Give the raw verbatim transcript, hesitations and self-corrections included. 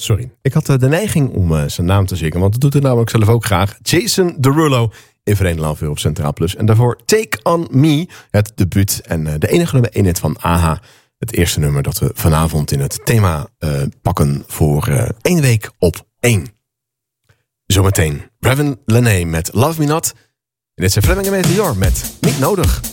sorry. Ik had de neiging om uh, zijn naam te zingen, want dat doet hij namelijk zelf ook graag. Jason Derulo in Verenigd Love op Centraal Plus. En daarvoor Take On Me, het debuut en uh, de enige nummer één hit van A H. Het eerste nummer dat we vanavond in het thema uh, pakken voor uh, één week op één. Zometeen Raven Lené met Love Me Not. En dit zijn Fleming en Meteor met Niet Nodig.